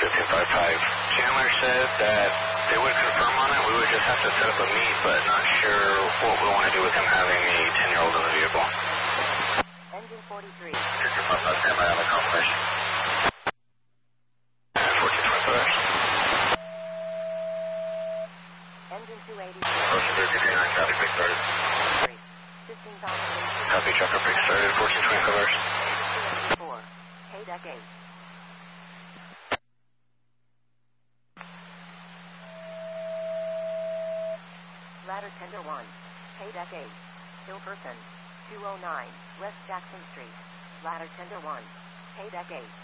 1555. Chandler said that they would confirm on it. We would just have to set up a meet, but not sure what we want to do with him having a 10-year-old in the vehicle. Engine 43. 1555, stand by on the confirmation. 1425. Engine 280. Ocean 339, copy, brake started. 15,000. Copy, chopper, brake started, 1425. 284. K-Deck 8. Ladder Tender 1. K-Deck 8. Hillperson. 209, West Jackson Street. Ladder Tender 1. K-Deck 8.